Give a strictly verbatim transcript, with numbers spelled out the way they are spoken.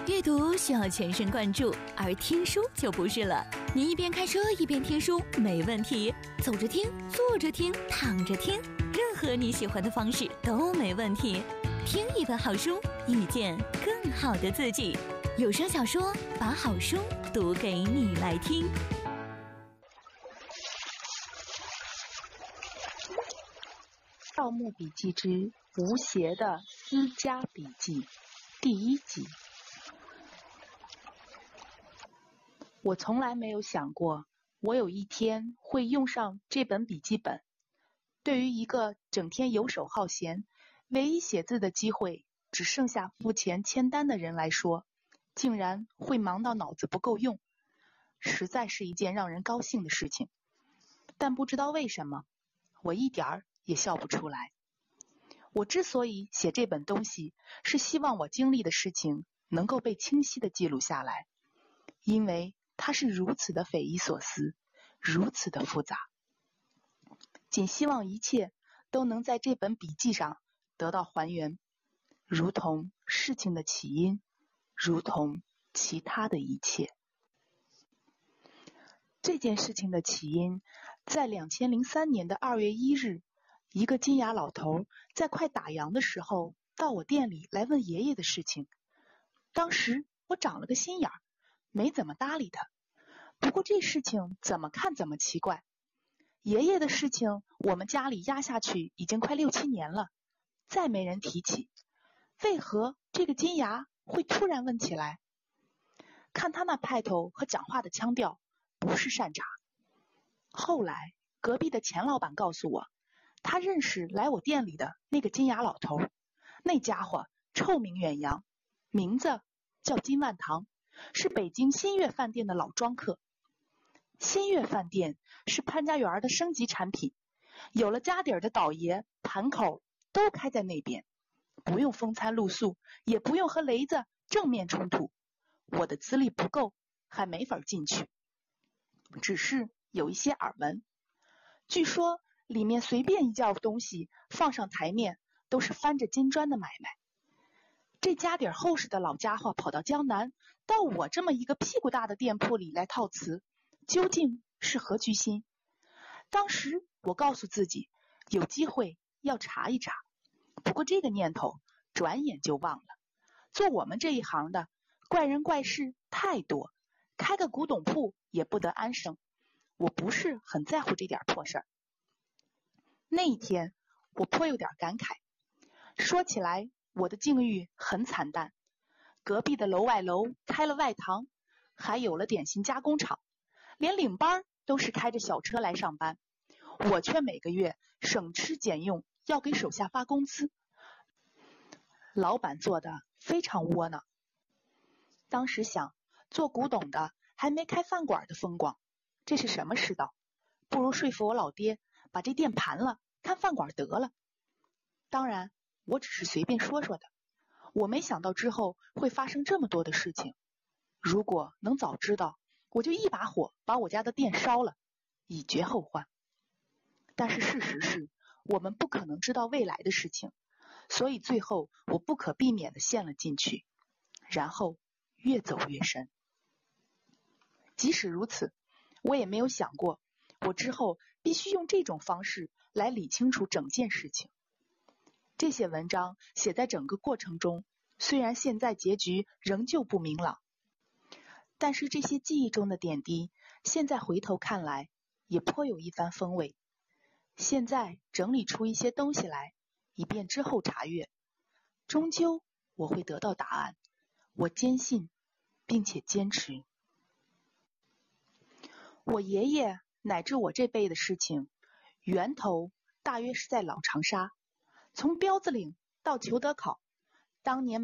阅读需要全神贯注，而听书就不是了。你一边开车一边听书没问题，走着听、坐着听、躺着听，任何你喜欢的方式都没问题。听一本好书，遇见更好的自己。有声小说把好书读给你来听。 《盗墓笔记之吴邪的私家笔记》第一集。我从来没有想过，我有一天会用上这本笔记本。对于一个整天游手好闲、唯一写字的机会只剩下付钱签单的人来说，竟然会忙到脑子不够用，实在是一件让人高兴的事情。但不知道为什么，我一点儿也笑不出来。我之所以写这本东西，是希望我经历的事情能够被清晰地记录下来，因为它是如此的匪夷所思，如此的复杂。仅希望一切都能在这本笔记上得到还原，如同事情的起因，如同其他的一切。这件事情的起因，在两千零三年的二月一日，一个金牙老头在快打烊的时候到我店里来问爷爷的事情。当时我长了个心眼儿，没怎么搭理他。不过这事情怎么看怎么奇怪。爷爷的事情我们家里压下去已经快六七年了，再没人提起。为何这个金牙会突然问起来？看他那派头和讲话的腔调，不是善茬。后来隔壁的钱老板告诉我，他认识来我店里的那个金牙老头，那家伙臭名远扬，名字叫金万堂，是北京新月饭店的老庄客。新月饭店是潘家园的升级产品，有了家底儿的倒爷、盘口都开在那边，不用风餐露宿，也不用和雷子正面冲突。我的资历不够，还没法进去，只是有一些耳闻。据说里面随便一件东西放上台面，都是翻着金砖的买卖。这家底厚实的老家伙跑到江南，到我这么一个屁股大的店铺里来套词，究竟是何居心？当时我告诉自己，有机会要查一查。不过这个念头转眼就忘了。做我们这一行的，怪人怪事太多，开个古董铺也不得安生。我不是很在乎这点破事儿。那一天我颇有点感慨。说起来我的境遇很惨淡，隔壁的楼外楼开了外堂，还有了点心加工厂，连领班都是开着小车来上班，我却每个月省吃俭用要给手下发工资。老板做的非常窝囊。当时想，做古董的还没开饭馆的风光，这是什么世道？不如说服我老爹把这店盘了，看饭馆得了。当然我只是随便说说的，我没想到之后会发生这么多的事情。如果能早知道，我就一把火把我家的店烧了，以绝后患。但是事实是，我们不可能知道未来的事情，所以最后我不可避免地陷了进去，然后越走越深。即使如此，我也没有想过，我之后必须用这种方式来理清楚整件事情。这些文章写在整个过程中，虽然现在结局仍旧不明朗，但是这些记忆中的点滴，现在回头看来也颇有一番风味。现在整理出一些东西来，以便之后查阅，终究我会得到答案，我坚信并且坚持。我爷爷乃至我这辈的事情，源头大约是在老长沙。从彪子岭到裘德考，当年